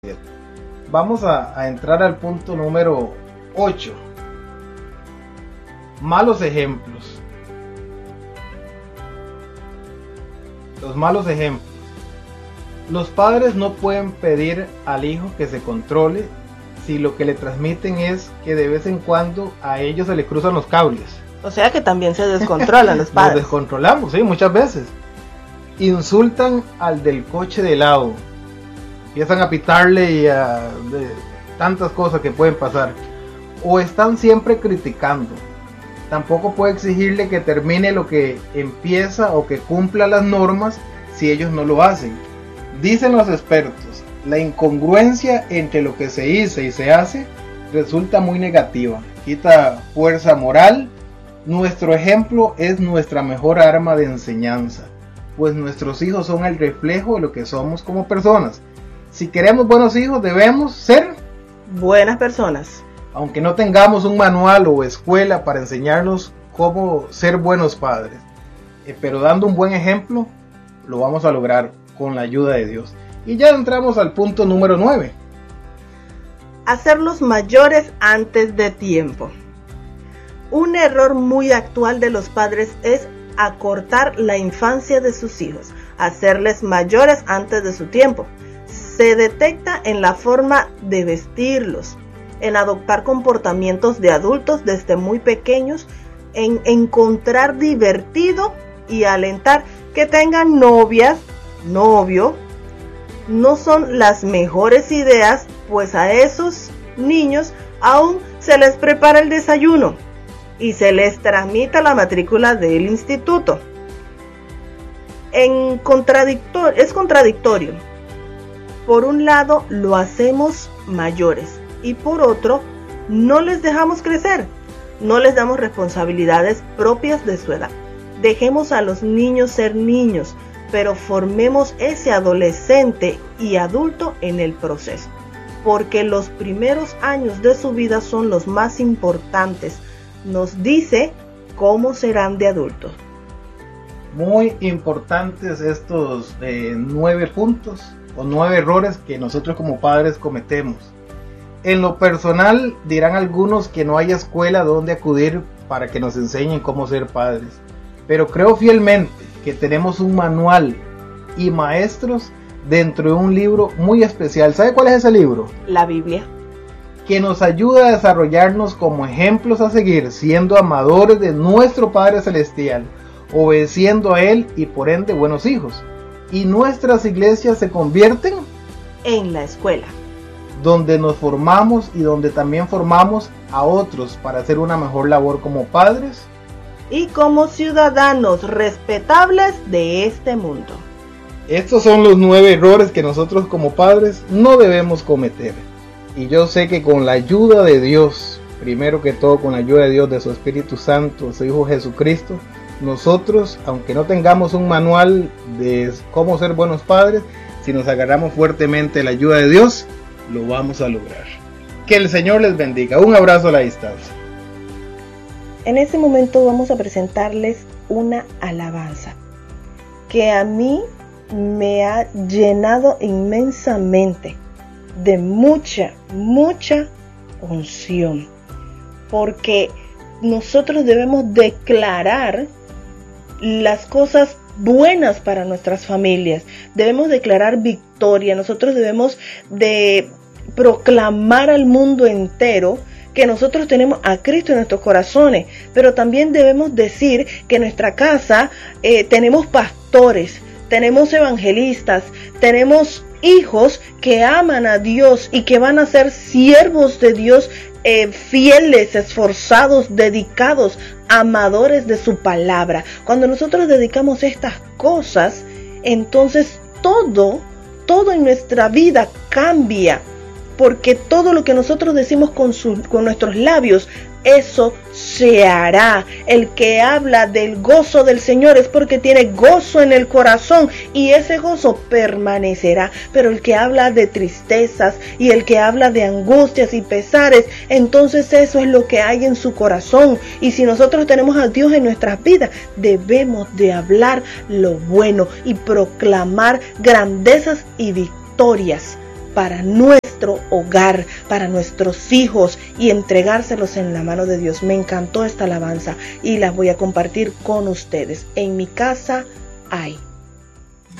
Vamos a entrar al punto número 8. Malos ejemplos. Los malos ejemplos. Los padres no pueden pedir al hijo que se controle si lo que le transmiten es que de vez en cuando a ellos se le cruzan los cables. O sea que también se descontrolan los padres. Nos descontrolamos, sí, muchas veces. Insultan al del coche de helado. Empiezan a pitarle y a tantas cosas que pueden pasar. O están siempre criticando. Tampoco puede exigirle que termine lo que empieza o que cumpla las normas si ellos no lo hacen. Dicen los expertos, la incongruencia entre lo que se dice y se hace resulta muy negativa. Quita fuerza moral. Nuestro ejemplo es nuestra mejor arma de enseñanza, pues nuestros hijos son el reflejo de lo que somos como personas. Si queremos buenos hijos, debemos ser buenas personas. Aunque no tengamos un manual o escuela para enseñarnos cómo ser buenos padres, pero dando un buen ejemplo, lo vamos a lograr con la ayuda de Dios. Y ya entramos al punto número 9. Hacerlos mayores antes de tiempo. Un error muy actual de los padres es acortar la infancia de sus hijos, hacerles mayores antes de su tiempo. Se detecta en la forma de vestirlos, en adoptar comportamientos de adultos desde muy pequeños, en encontrar divertido y alentar que tengan novias, novio. No son las mejores ideas, pues a esos niños aún se les prepara el desayuno y se les tramita la matrícula del instituto. Es contradictorio. Por un lado lo hacemos mayores y por otro no les dejamos crecer, no les damos responsabilidades propias de su edad. Dejemos a los niños ser niños, pero formemos ese adolescente y adulto en el proceso, porque los primeros años de su vida son los más importantes. Nos dice cómo serán de adultos. Muy importantes estos 9 puntos o 9 errores que nosotros como padres cometemos. En lo personal, dirán algunos que no hay escuela donde acudir para que nos enseñen cómo ser padres, pero creo fielmente que tenemos un manual y maestros dentro de un libro muy especial. ¿Sabe cuál es ese libro? La Biblia. Que nos ayuda a desarrollarnos como ejemplos a seguir, siendo amadores de nuestro Padre Celestial, obedeciendo a Él y por ende buenos hijos. Y nuestras iglesias se convierten en la escuela, donde nos formamos y donde también formamos a otros para hacer una mejor labor como padres y como ciudadanos respetables de este mundo. Estos son los 9 errores que nosotros como padres no debemos cometer. Y yo sé que con la ayuda de Dios, primero que todo con la ayuda de Dios, de su Espíritu Santo, su Hijo Jesucristo, nosotros, aunque no tengamos un manual de cómo ser buenos padres, si nos agarramos fuertemente de la ayuda de Dios, lo vamos a lograr. Que el Señor les bendiga. Un abrazo a la distancia. En este momento vamos a presentarles una alabanza que a mí me ha llenado inmensamente de mucha unción, porque nosotros debemos declarar las cosas buenas para nuestras familias, debemos declarar victoria, nosotros debemos de proclamar al mundo entero que nosotros tenemos a Cristo en nuestros corazones, pero también debemos decir que en nuestra casa tenemos pastores, tenemos evangelistas, tenemos hijos que aman a Dios y que van a ser siervos de Dios, fieles, esforzados, dedicados, amadores de su palabra. Cuando nosotros dedicamos estas cosas, entonces todo en nuestra vida cambia, porque todo lo que nosotros decimos con nuestros labios, eso se hará. El que habla del gozo del Señor es porque tiene gozo en el corazón y ese gozo permanecerá. Pero el que habla de tristezas y el que habla de angustias y pesares, entonces eso es lo que hay en su corazón. Y si nosotros tenemos a Dios en nuestras vidas, debemos de hablar lo bueno y proclamar grandezas y victorias para nuestro hogar, para nuestros hijos y entregárselos en la mano de Dios. Me encantó esta alabanza y la voy a compartir con ustedes. En mi casa hay.